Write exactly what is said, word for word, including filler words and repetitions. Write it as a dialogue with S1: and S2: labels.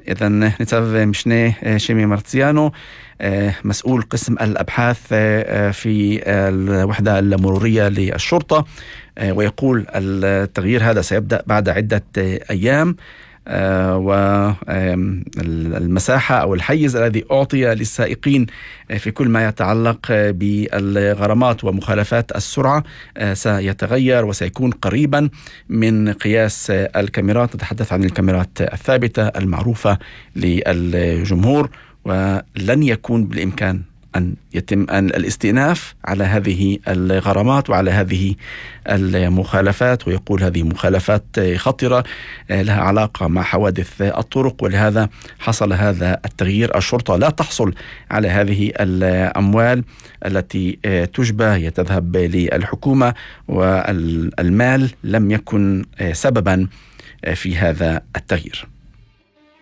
S1: إذا نتاف مشني شيمي مارتيانو مسؤول قسم الأبحاث في الوحدة المرورية للشرطة، ويقول التغيير هذا سيبدأ بعد عدة أيام، والمساحة أو الحيز الذي أعطي للسائقين في كل ما يتعلق بالغرامات ومخالفات السرعة سيتغير وسيكون قريبا من قياس الكاميرات. نتحدث عن الكاميرات الثابتة المعروفة للجمهور، ولن يكون بالإمكان أن يتم أن الاستئناف على هذه الغرامات وعلى هذه المخالفات. ويقول هذه مخالفات خطرة لها علاقة مع حوادث الطرق، ولهذا حصل هذا التغيير. الشرطة لا تحصل على هذه الأموال التي تجبى هي تذهب للحكومة، والمال لم يكن سببا في هذا التغيير.